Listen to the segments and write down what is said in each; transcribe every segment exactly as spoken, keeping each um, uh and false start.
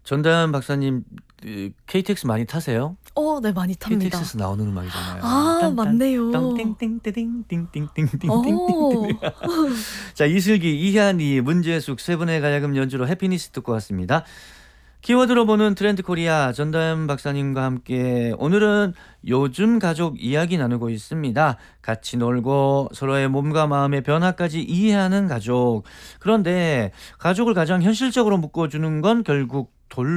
전다현 박사님 그 케이티엑스 많이 타세요? 어, 네, 많이 탑니다. 케이티엑스에서 나오는 음악이잖아요. 아, 딴, 딴, 맞네요. 띵띵띵띵띵띵띵띵띵띵. 오. 자, 이슬기, 이한이, 문재숙 세 분의 가야금 연주로 해피니스 듣고 왔습니다. 키워드로 보는 트렌드 코리아 전다현 박사님과 함께 오늘은 요즘 가족 이야기 나누고 있습니다. 같이 놀고 서로의 몸과 마음의 변화까지 이해하는 가족. 그런데 가족을 가장 현실적으로 묶어주는 건 결국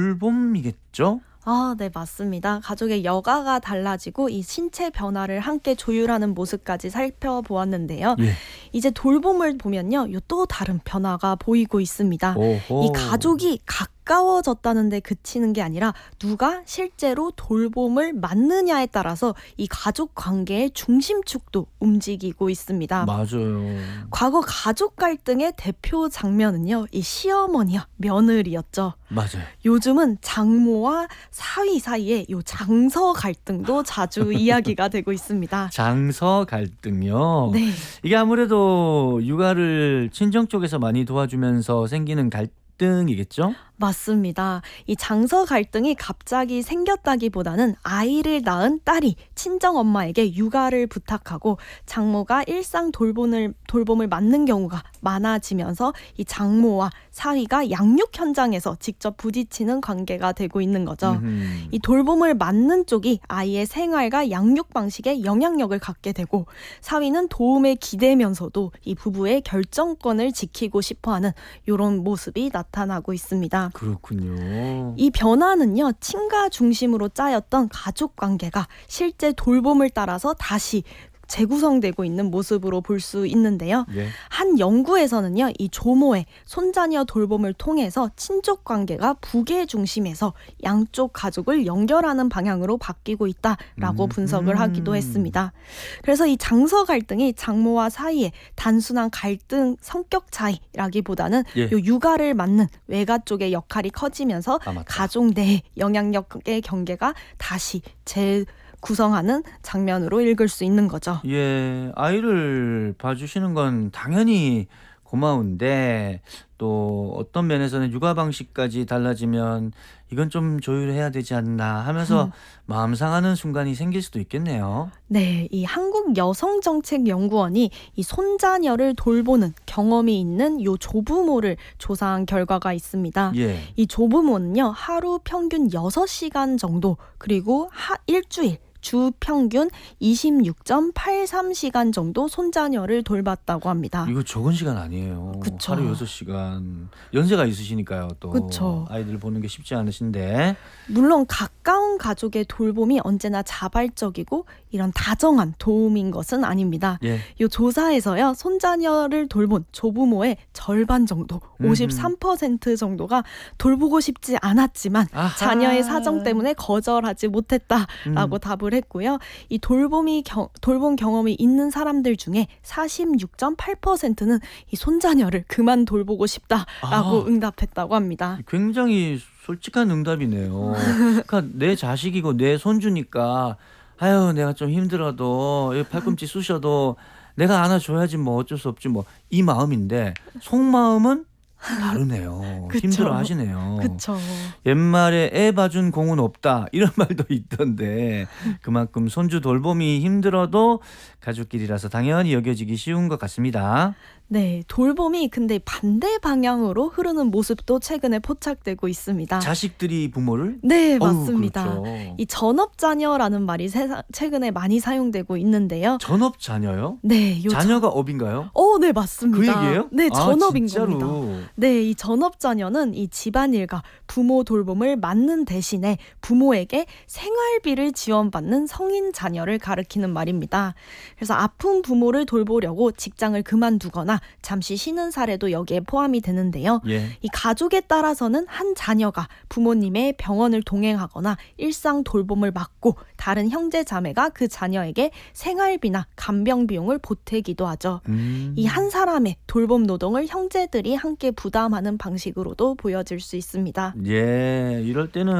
돌봄이겠죠? 아, 네, 맞습니다. 가족의 여가가 달라지고 이 신체 변화를 함께 조율하는 모습까지 살펴보았는데요. 예. 이제 돌봄을 보면요, 또 다른 변화가 보이고 있습니다. 오호. 이 가족이 가까워졌다는데 그치는 게 아니라 누가 실제로 돌봄을 맡느냐에 따라서 이 가족 관계의 중심축도 움직이고 있습니다. 맞아요. 과거 가족 갈등의 대표 장면은요, 이 시어머니와 며느리였죠. 맞아요. 요즘은 장모와 사위 사이에 요 장서 갈등도 자주 이야기가 되고 있습니다. 장서 갈등요. 네. 이게 아무래도 육아를 친정 쪽에서 많이 도와주면서 생기는 갈등이겠죠? 맞습니다. 이 장서 갈등이 갑자기 생겼다기보다는 아이를 낳은 딸이 친정엄마에게 육아를 부탁하고 장모가 일상 돌봄을, 돌봄을 맡는 경우가 많아지면서 이 장모와 사위가 양육 현장에서 직접 부딪히는 관계가 되고 있는 거죠. 음흠. 이 돌봄을 맡는 쪽이 아이의 생활과 양육 방식에 영향력을 갖게 되고 사위는 도움에 기대면서도 이 부부의 결정권을 지키고 싶어하는 이런 모습이 나타나고 있습니다. 그렇군요. 이 변화는요, 친가 중심으로 짜였던 가족 관계가 실제 돌봄을 따라서 다시 재구성되고 있는 모습으로 볼 수 있는데요. 예. 한 연구에서는요, 이 조모의 손자녀 돌봄을 통해서 친족 관계가 부계 중심에서 양쪽 가족을 연결하는 방향으로 바뀌고 있다라고 음. 분석을 하기도 했습니다. 그래서 이 장서 갈등이 장모와 사이의 단순한 갈등 성격 차이라기보다는 예. 요 육아를 맡는 외가 쪽의 역할이 커지면서 아, 맞다. 가족 내 영향력의 경계가 다시 재 구성하는 장면으로 읽을 수 있는 거죠. 예, 아이를 봐주시는 건 당연히 고마운데 또 어떤 면에서는 육아 방식까지 달라지면 이건 좀 조율해야 되지 않나 하면서 음. 마음 상하는 순간이 생길 수도 있겠네요. 네, 이 한국여성정책연구원이 이 손자녀를 돌보는 경험이 있는 요 조부모를 조사한 결과가 있습니다. 예. 이 조부모는요, 하루 평균 여섯 시간 정도, 그리고 하, 일주일 주 평균 이십육 점 팔삼 시간 정도 손자녀를 돌봤다고 합니다. 이거 적은 시간 아니에요. 그쵸. 하루 여섯 시간. 연세가 있으시니까요. 또 그쵸. 아이들 보는 게 쉽지 않으신데. 물론 가까운 가족의 돌봄이 언제나 자발적이고 이런 다정한 도움인 것은 아닙니다. 예. 이 조사에서요, 손자녀를 돌본 조부모의 절반 정도, 오십삼 퍼센트 정도가 돌보고 싶지 않았지만 아하. 자녀의 사정 때문에 거절하지 못했다라고 음. 답을 했고요. 이 돌봄이 겨, 돌봄 경험이 있는 사람들 중에 사십육 점 팔 퍼센트는 이 손자녀를 그만 돌보고 싶다라고 아. 응답했다고 합니다. 굉장히 솔직한 응답이네요. 그러니까 내 자식이고 내 손주니까 아유 내가 좀 힘들어도 팔꿈치 쑤셔도 내가 안아줘야지 뭐 어쩔 수 없지 뭐 이 마음인데 속마음은 다르네요. 그쵸. 힘들어 하시네요. 그렇죠. 옛말에 애 봐준 공은 없다 이런 말도 있던데 그만큼 손주 돌봄이 힘들어도 가족끼리라서 당연히 여겨지기 쉬운 것 같습니다. 네, 돌봄이 근데 반대 방향으로 흐르는 모습도 최근에 포착되고 있습니다. 자식들이 부모를? 네, 어우, 맞습니다. 그렇죠. 이 전업자녀라는 말이 세상, 최근에 많이 사용되고 있는데요. 전업 자녀요? 네, 요 자녀가 업인가요? 어, 네, 맞습니다. 그 얘기예요? 네, 전업인 아, 진짜로? 겁니다. 네, 이 전업자녀는 이 집안일과 부모 돌봄을 맡는 대신에 부모에게 생활비를 지원받는 성인 자녀를 가리키는 말입니다. 그래서 아픈 부모를 돌보려고 직장을 그만두거나 잠시 쉬는 사례도 여기에 포함이 되는데요. 예. 이 가족에 따라서는 한 자녀가 부모님의 병원을 동행하거나 일상 돌봄을 맡고 다른 형제 자매가 그 자녀에게 생활비나 간병 비용을 보태기도 하죠. 음. 이 한 사람의 돌봄 노동을 형제들이 함께 부담하는 방식으로도 보여질 수 있습니다. 예, 이럴 때는